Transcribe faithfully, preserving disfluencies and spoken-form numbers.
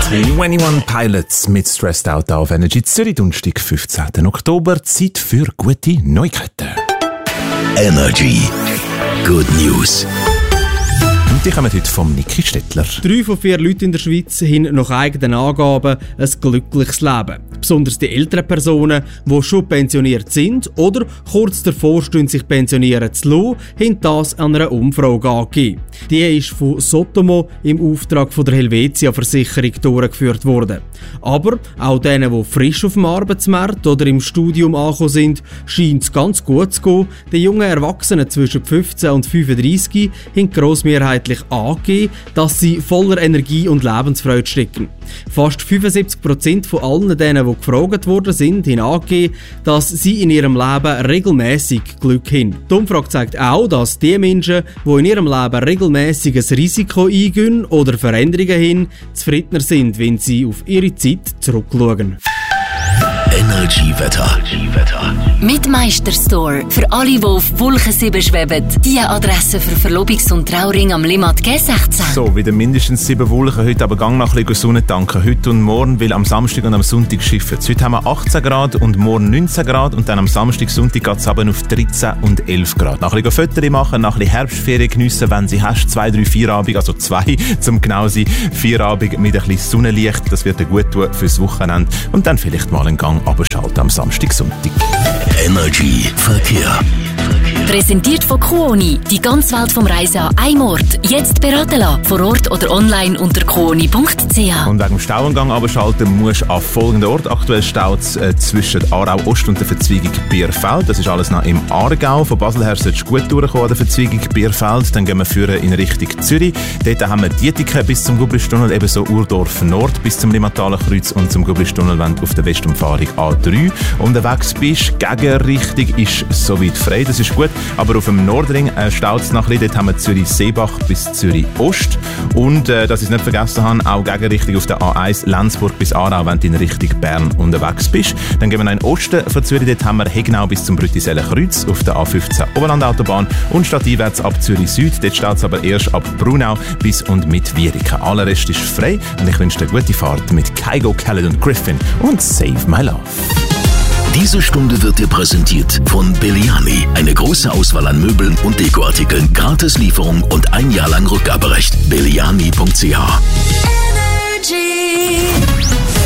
einundzwanzig Pilots mit Stressed Out auf Energy Zürich, Donnerstag, fünfzehnten Oktober. Zeit für gute Neuigkeiten. Energy. Good News. Und die kommen heute vom Niki Stettler. Drei von vier Leuten in der Schweiz haben nach eigenen Angaben ein glückliches Leben. Besonders die älteren Personen, die schon pensioniert sind oder kurz davor stehen, sich pensionieren zu lassen, haben das an einer Umfrage angegeben. Die ist von Sotomo im Auftrag von der Helvetia-Versicherung durchgeführt worden. Aber auch denen, die frisch auf dem Arbeitsmarkt oder im Studium angekommen sind, scheint es ganz gut zu gehen. Die jungen Erwachsenen zwischen fünfzehn und fünfunddreissig haben grossmehrheitlich angegeben, dass sie voller Energie und Lebensfreude stecken. Fast fünfundsiebzig Prozent von allen denen, die gefragt worden sind, haben angegeben, dass sie in ihrem Leben regelmäßig Glück haben. Die Umfrage zeigt auch, dass die Menschen, die in ihrem Leben regelmäßig ein Risiko eingehen oder Veränderungen haben, zufriedener sind, wenn sie auf ihre Zeit zurückschauen. Energy Wetter. Mit Meisterstore. Für alle, die auf Wolken sieben schweben. Die Adresse für Verlobungs- und Trauring am Limmat G sechzehn. So, wieder mindestens sieben Wolken. Heute aber gang noch ein bisschen Sonne tanken. Heute und morgen, weil am Samstag und am Sonntag schiffen. Heute haben wir achtzehn Grad und morgen neunzehn Grad. Und dann am Samstag, Sonntag geht es auf dreizehn und elf Grad. Noch ein bisschen Fotos machen, noch ein bisschen Herbstferien geniessen, wenn sie hast. Zwei, drei, vier Abend, also zwei, zum genau sein. Vier Abend mit ein bisschen Sonnenlicht. Das wird dir gut tun fürs Wochenende. Und dann vielleicht mal einen Gang abschalten am Samstag, Sonntag. Energy Verkehr. Präsentiert von Kuoni. Die ganze Welt vom Reisen an einem Ort. Jetzt beraten lassen. Vor Ort oder online unter kuoni punkt c h. Und wegen dem Stauangang abschalten musst du an folgenden Ort. Aktuell staut es äh, zwischen Aarau Ost und der Verzweigung Bierfeld. Das ist alles noch im Aargau. Von Basel her solltest du gut durchkommen an der Verzweigung Bierfeld. Dann gehen wir führen in Richtung Zürich. Dort haben wir Dietiken bis zum Gubristunnel, ebenso Urdorf Nord bis zum Limmatalen Kreuz und zum Gubristunnel, wenn du auf der Westumfahrung A drei unterwegs bist. Gegenrichtung ist soweit frei, das ist gut. Aber auf dem Nordring äh, staut es noch ein bisschen. Dort haben wir Zürich-Seebach bis Zürich-Ost. Und, äh, dass ich es nicht vergessen habe, auch Gegenrichtung auf der A eins Lenzburg bis Aarau, wenn du in Richtung Bern unterwegs bist. Dann gehen wir noch in den Osten von Zürich. Dort haben wir Hegnau bis zum Brüttiseller Kreuz auf der A fünfzehn Oberlandautobahn. Und stadteinwärts ab Zürich-Süd. Dort staut es aber erst ab Brunau bis und mit Wieriken. Aller Rest ist frei. Und ich wünsche dir gute Fahrt mit Kygo, Khaled und Griffin und Save My Love. Diese Stunde wird dir präsentiert von Belliani. Eine große Auswahl an Möbeln und Dekoartikeln, Gratislieferung und ein Jahr lang Rückgaberecht. belliani punkt c h. Energy.